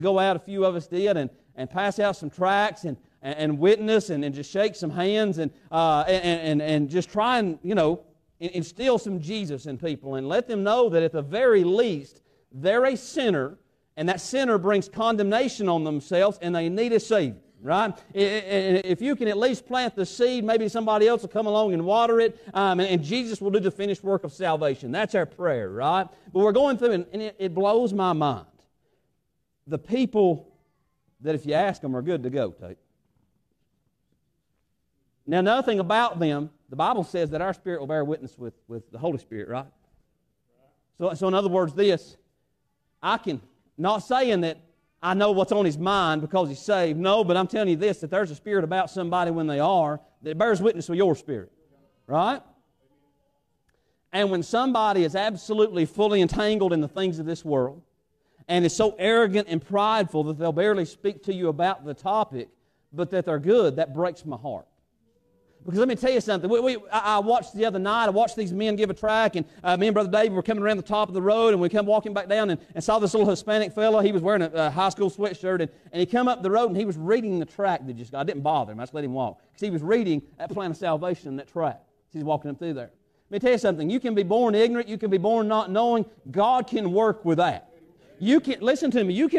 go out, a few of us did, and pass out some tracts and witness and just shake some hands and just try and, instill some Jesus in people and let them know that at the very least they're a sinner, and that sinner brings condemnation on themselves, and they need a Savior. Right? If you can at least plant the seed, maybe somebody else will come along and water it, and Jesus will do the finished work of salvation. That's our prayer, right? But we're going through, and it blows my mind. The people that if you ask them are good to go, Tate. Now, another thing about them, the Bible says that our spirit will bear witness with the Holy Spirit, right? So in other words, not saying that I know what's on his mind because he's saved. No, but I'm telling you this, that there's a spirit about somebody when they are that bears witness with your spirit. Right? And when somebody is absolutely fully entangled in the things of this world and is so arrogant and prideful that they'll barely speak to you about the topic, but that they're good, that breaks my heart. Because let me tell you something. I watched the other night, I watched these men give a track, and me and Brother David were coming around the top of the road, and we come walking back down and saw this little Hispanic fellow. He was wearing a high school sweatshirt, and he come up the road, and he was reading the track that just got. I didn't bother him. I just let him walk. Because he was reading that plan of salvation in that track. He's walking up through there. Let me tell you something. You can be born ignorant. You can be born not knowing. God can work with that. You can, listen to me, you can